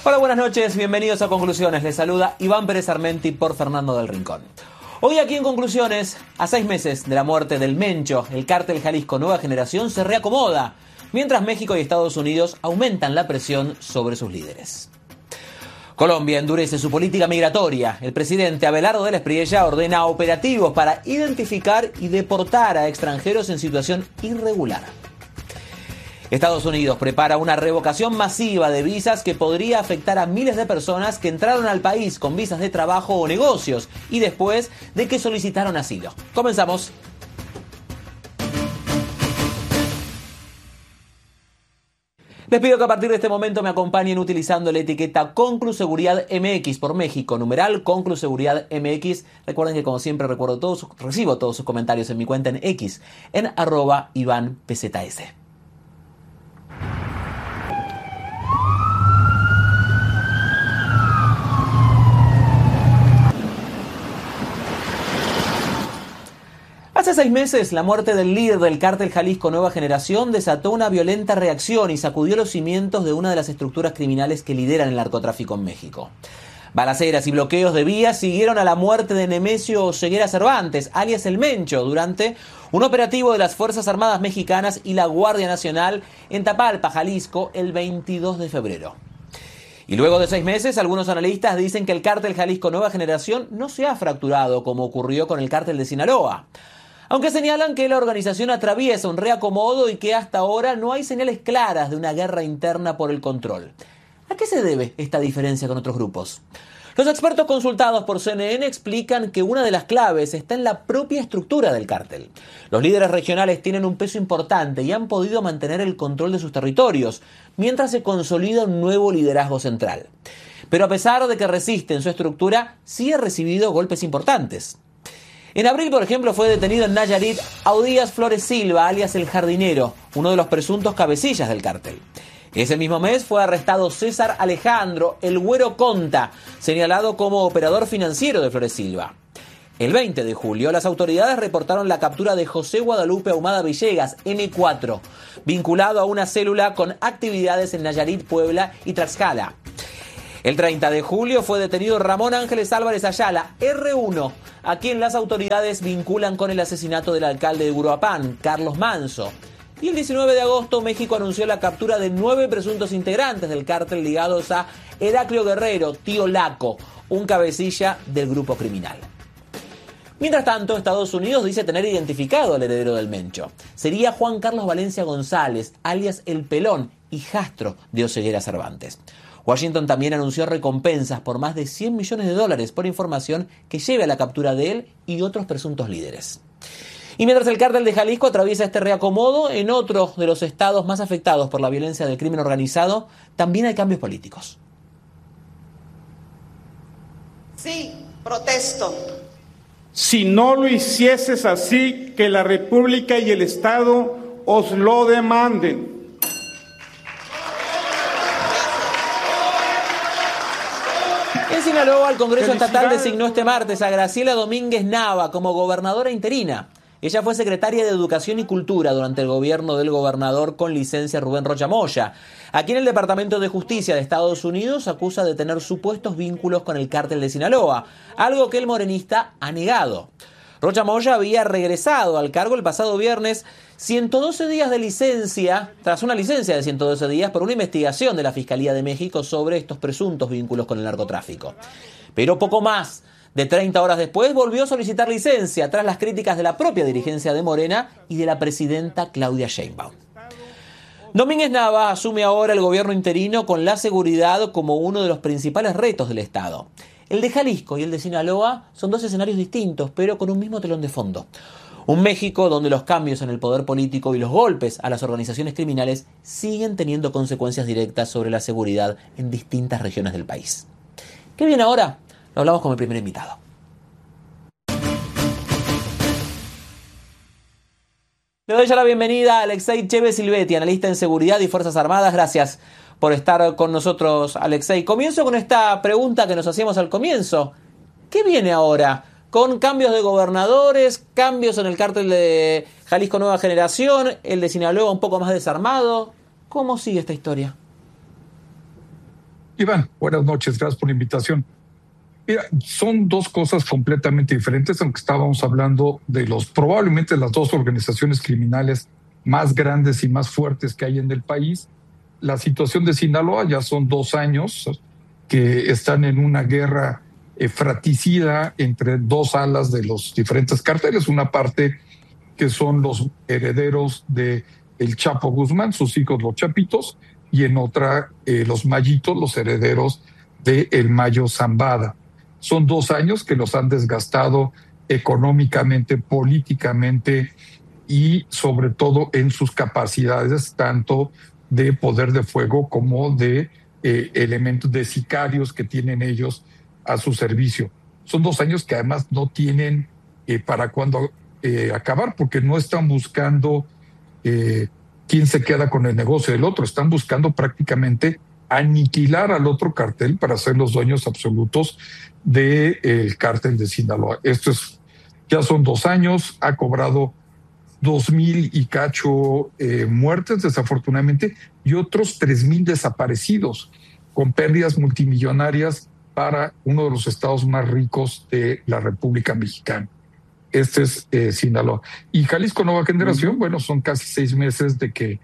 Hola, buenas noches, bienvenidos a Conclusiones. Les saluda Iván Pérez Armenti por Fernando del Rincón. Hoy aquí en Conclusiones, a 6 meses de la muerte del Mencho, el cártel Jalisco Nueva Generación se reacomoda, mientras México y Estados Unidos aumentan la presión sobre sus líderes. Colombia endurece su política migratoria. El presidente Abelardo de la Espriella ordena operativos para identificar y deportar a extranjeros en situación irregular. Estados Unidos prepara una revocación masiva de visas que podría afectar a miles de personas que entraron al país con visas de trabajo o negocios y después de que solicitaron asilo. Comenzamos. Les pido que a partir de este momento me acompañen utilizando la etiqueta Concluseguridad MX por México, numeral Concluseguridad MX. Recuerden que como siempre recibo todos sus comentarios en mi cuenta en X, en @IvánPZS. Hace 6 meses, la muerte del líder del cártel Jalisco Nueva Generación desató una violenta reacción y sacudió los cimientos de una de las estructuras criminales que lideran el narcotráfico en México. Balaceras y bloqueos de vías siguieron a la muerte de Nemesio Ceguera Cervantes, alias El Mencho, durante un operativo de las Fuerzas Armadas Mexicanas y la Guardia Nacional en Tapalpa, Jalisco, el 22 de febrero. Y luego de 6 meses, algunos analistas dicen que el cártel Jalisco Nueva Generación no se ha fracturado como ocurrió con el cártel de Sinaloa, aunque señalan que la organización atraviesa un reacomodo y que hasta ahora no hay señales claras de una guerra interna por el control. ¿A qué se debe esta diferencia con otros grupos? Los expertos consultados por CNN explican que una de las claves está en la propia estructura del cártel. Los líderes regionales tienen un peso importante y han podido mantener el control de sus territorios, mientras se consolida un nuevo liderazgo central. Pero a pesar de que resisten su estructura, sí ha recibido golpes importantes. En abril, por ejemplo, fue detenido en Nayarit Audías Flores Silva, alias El Jardinero, uno de los presuntos cabecillas del cártel. Ese mismo mes fue arrestado César Alejandro El Güero Conta, señalado como operador financiero de Flores Silva. El 20 de julio, las autoridades reportaron la captura de José Guadalupe Ahumada Villegas, M4, vinculado a una célula con actividades en Nayarit, Puebla y Tlaxcala. El 30 de julio fue detenido Ramón Ángeles Álvarez Ayala, R1, a quien las autoridades vinculan con el asesinato del alcalde de Uruapan, Carlos Manso. Y el 19 de agosto, México anunció la captura de 9 presuntos integrantes del cártel ligados a Heraclio Guerrero, Tío Laco, un cabecilla del grupo criminal. Mientras tanto, Estados Unidos dice tener identificado al heredero del Mencho. Sería Juan Carlos Valencia González, alias El Pelón, hijastro de Oceguera Cervantes. Washington también anunció recompensas por más de $100 millones por información que lleve a la captura de él y otros presuntos líderes. Y mientras el cártel de Jalisco atraviesa este reacomodo, en otro de los estados más afectados por la violencia del crimen organizado, también hay cambios políticos. Sí, protesto. Si no lo hicieses así, que la República y el Estado os lo demanden. En Sinaloa, el Congreso Estatal designó este martes a Graciela Domínguez Nava como gobernadora interina. Ella fue secretaria de Educación y Cultura durante el gobierno del gobernador con licencia Rubén Rocha Moya, a quien el Departamento de Justicia de Estados Unidos acusa de tener supuestos vínculos con el cártel de Sinaloa, algo que el morenista ha negado. Rocha Moya había regresado al cargo el pasado viernes 112 días de licencia, tras una licencia de 112 días por una investigación de la Fiscalía de México sobre estos presuntos vínculos con el narcotráfico. Pero poco más de 30 horas después volvió a solicitar licencia tras las críticas de la propia dirigencia de Morena y de la presidenta Claudia Sheinbaum. Domínguez Nava asume ahora el gobierno interino con la seguridad como uno de los principales retos del Estado. El de Jalisco y el de Sinaloa son 2 escenarios distintos, pero con un mismo telón de fondo. Un México donde los cambios en el poder político y los golpes a las organizaciones criminales siguen teniendo consecuencias directas sobre la seguridad en distintas regiones del país. ¿Qué viene ahora? Lo hablamos con el primer invitado. Le doy ya la bienvenida a Alexei Cheve-Silvetti, analista en seguridad y Fuerzas Armadas. Gracias por estar con nosotros, Alexei. Comienzo con esta pregunta que nos hacíamos al comienzo. ¿Qué viene ahora? Con cambios de gobernadores, cambios en el cártel de Jalisco Nueva Generación, el de Sinaloa un poco más desarmado. ¿Cómo sigue esta historia? Iván, buenas noches, gracias por la invitación. Mira, son dos cosas completamente diferentes, aunque estábamos hablando de probablemente las dos organizaciones criminales más grandes y más fuertes que hay en el país. La situación de Sinaloa ya son 2 años que están en una guerra fratricida entre dos alas de los diferentes cárteles. Una parte que son los herederos de el Chapo Guzmán, sus hijos los Chapitos, y en otra los Mayitos, los herederos de el Mayo Zambada. Son 2 años que los han desgastado económicamente, políticamente y sobre todo en sus capacidades tanto de poder de fuego como de elementos de sicarios que tienen ellos a su servicio. Son 2 años que además no tienen para cuándo acabar, porque no están buscando quién se queda con el negocio del otro, están buscando prácticamente aniquilar al otro cartel para ser los dueños absolutos del cártel de Sinaloa. Ya son 2 años, ha cobrado 2,000 y cacho muertes, desafortunadamente, y otros 3,000 desaparecidos, con pérdidas multimillonarias para uno de los estados más ricos de la República Mexicana. Este es Sinaloa. Y Jalisco Nueva Generación, bueno, son casi 6 meses de que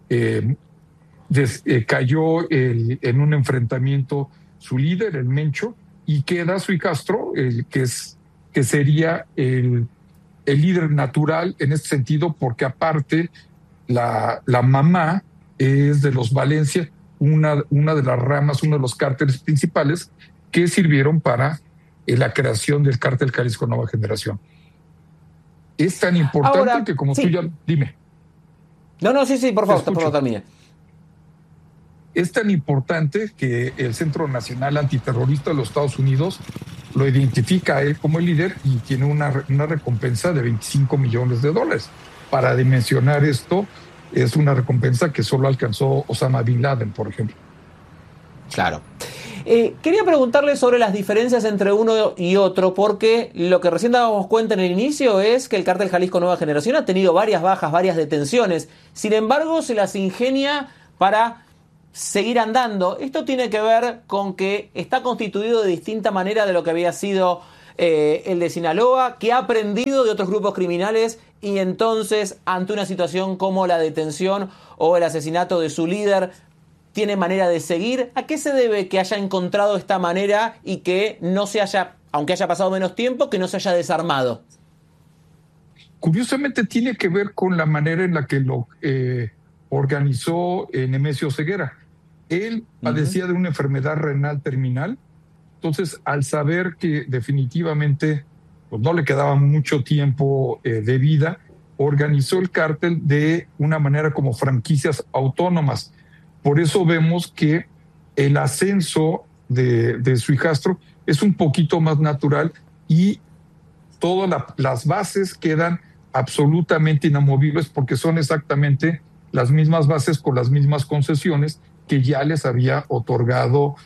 cayó en un enfrentamiento su líder, el Mencho, y queda Sui Castro, que sería el líder natural en este sentido, porque aparte la mamá es de los Valencia, una de las ramas, uno de los cárteles principales que sirvieron para la creación del cártel Jalisco Nueva Generación. Es tan importante ahora, que como sí. Tú ya... Dime. No, sí, por favor, termine. Es tan importante que el Centro Nacional Antiterrorista de los Estados Unidos lo identifica a él como el líder y tiene una recompensa de $25 millones. Para dimensionar esto, es una recompensa que solo alcanzó Osama Bin Laden, por ejemplo. Claro. Quería preguntarle sobre las diferencias entre uno y otro, porque lo que recién dábamos cuenta en el inicio es que el cártel Jalisco Nueva Generación ha tenido varias bajas, varias detenciones. Sin embargo, se las ingenia para seguir andando. Esto tiene que ver con que está constituido de distinta manera de lo que había sido el de Sinaloa, que ha aprendido de otros grupos criminales y entonces, ante una situación como la detención o el asesinato de su líder, tiene manera de seguir. ¿A qué se debe que haya encontrado esta manera y que no se haya, aunque haya pasado menos tiempo, que no se haya desarmado? Curiosamente tiene que ver con la manera en la que lo organizó Nemesio Ceguera. Él padecía de una enfermedad renal terminal, entonces al saber que definitivamente pues, no le quedaba mucho tiempo de vida, organizó el cártel de una manera como franquicias autónomas. Por eso vemos que el ascenso de Sui Castro es un poquito más natural y todas las bases quedan absolutamente inamovibles porque son exactamente las mismas bases con las mismas concesiones que ya les había otorgado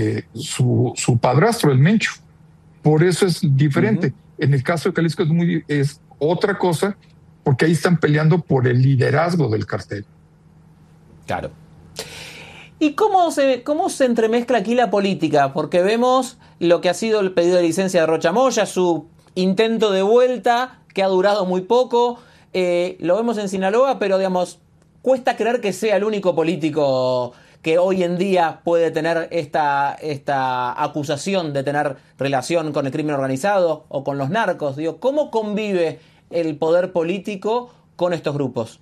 su padrastro, el Mencho. Por eso es diferente. En el caso de Jalisco es otra cosa porque ahí están peleando por el liderazgo del cartel. Claro. ¿Y cómo se entremezcla aquí la política? Porque vemos lo que ha sido el pedido de licencia de Rocha Moya, su intento de vuelta, que ha durado muy poco. Lo vemos en Sinaloa, pero digamos, cuesta creer que sea el único político que hoy en día puede tener esta acusación de tener relación con el crimen organizado o con los narcos. Digo, ¿cómo convive el poder político con estos grupos?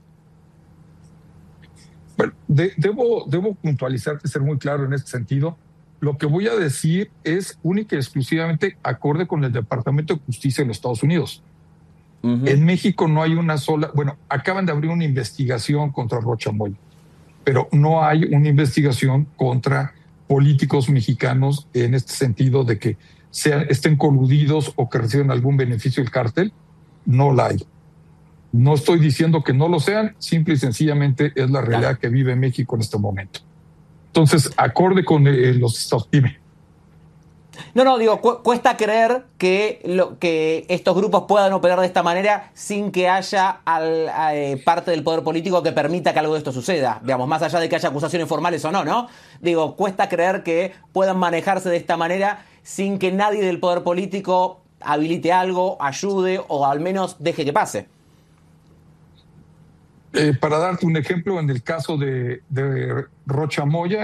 Bueno, debo puntualizar y ser muy claro en este sentido. Lo que voy a decir es única y exclusivamente acorde con el Departamento de Justicia de los Estados Unidos. En México no hay una sola... Bueno, acaban de abrir una investigación contra Rocha Moya, pero no hay una investigación contra políticos mexicanos en este sentido de que estén coludidos o que reciban algún beneficio del cártel. No la hay. No estoy diciendo que no lo sean, simple y sencillamente es la realidad que vive México en este momento. Entonces, acorde con los estados. Dime. No, digo, cuesta creer que estos grupos puedan operar de esta manera sin que haya parte del poder político que permita que algo de esto suceda. Digamos, más allá de que haya acusaciones formales o no, ¿no? Digo, cuesta creer que puedan manejarse de esta manera sin que nadie del poder político habilite algo, ayude o al menos deje que pase. Para darte un ejemplo, en el caso de Rocha Moya,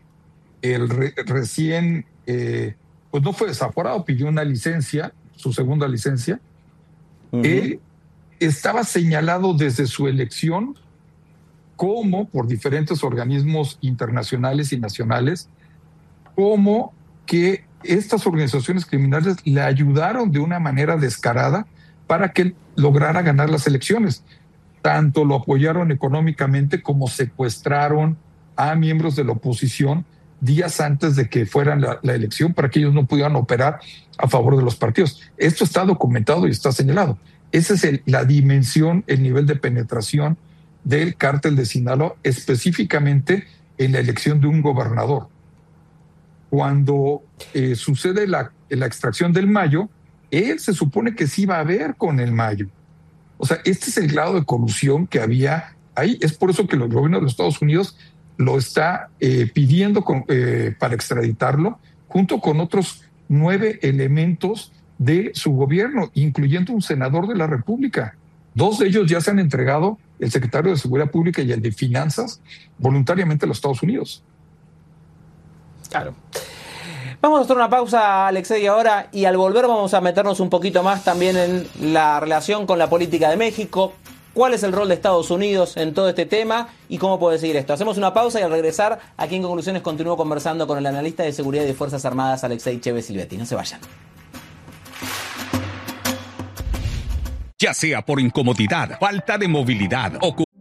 recién, pues no fue desaforado, pidió una licencia, su segunda licencia. Él estaba señalado desde su elección como, por diferentes organismos internacionales y nacionales, como que estas organizaciones criminales le ayudaron de una manera descarada para que él lograra ganar las elecciones. Tanto lo apoyaron económicamente como secuestraron a miembros de la oposición días antes de que fueran la elección para que ellos no pudieran operar a favor de los partidos. Esto está documentado y está señalado. Esa es la dimensión, el nivel de penetración del cártel de Sinaloa, específicamente en la elección de un gobernador. Cuando sucede la extracción del Mayo, él se supone que sí iba a ver con el Mayo. O sea, este es el grado de colusión que había ahí. Es por eso que el gobierno de los Estados Unidos lo está pidiendo para extraditarlo, junto con otros 9 elementos de su gobierno, incluyendo un senador de la República. 2 de ellos ya se han entregado, el secretario de Seguridad Pública y el de Finanzas, voluntariamente a los Estados Unidos. Claro. Vamos a hacer una pausa, Alexei, ahora, y al volver vamos a meternos un poquito más también en la relación con la política de México. ¿Cuál es el rol de Estados Unidos en todo este tema y cómo puede seguir esto? Hacemos una pausa y al regresar, aquí en Conclusiones, continúo conversando con el analista de seguridad y de Fuerzas Armadas, Alexei Chévez Silvetti. No se vayan. Ya sea por incomodidad, falta de movilidad o